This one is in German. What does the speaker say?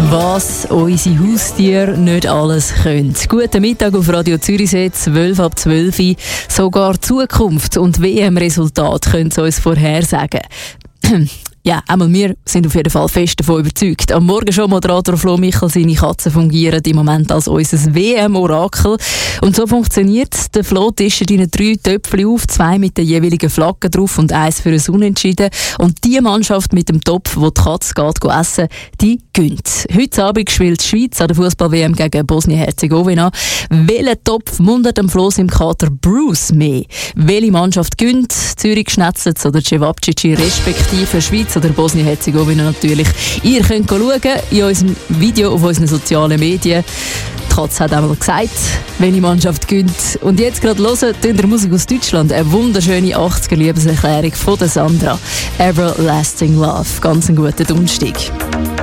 Was unsere Haustiere nicht alles können. Guten Mittag auf Radio Zürichsee, 12 ab 12 Uhr. Sogar die Zukunft und WM-Resultat können sie uns vorhersagen. Ja, einmal wir sind auf jeden Fall fest davon überzeugt. Am Morgen schon Moderator Flo Michel, seine Katzen fungieren im Moment als unser WM-Orakel. Und so funktioniert es. Der Flo tischt ihnen 3 Töpfchen auf, 2 mit den jeweiligen Flaggen drauf und 1 für ein Unentschieden. Und die Mannschaft mit dem Topf, wo die Katze geht essen, die gönnt. Heute Abend spielt die Schweiz an der Fußball-WM gegen Bosnien-Herzegowina. Welcher Topf muntert am Flo im Kater Bruce mehr? Welche Mannschaft gönnt? Zürich Schnetzlitz oder Cevapcici respektive Schweiz oder Bosnien-Herzegowina natürlich. Ihr könnt schauen in unserem Video auf unseren sozialen Medien. Die Katze hat einmal gesagt, welche Mannschaft gönnt. Und jetzt gerade hören, der Musik aus Deutschland. Eine wunderschöne 80er-Liebeserklärung von der Sandra. Everlasting Love. Ganz einen guten Donnerstag.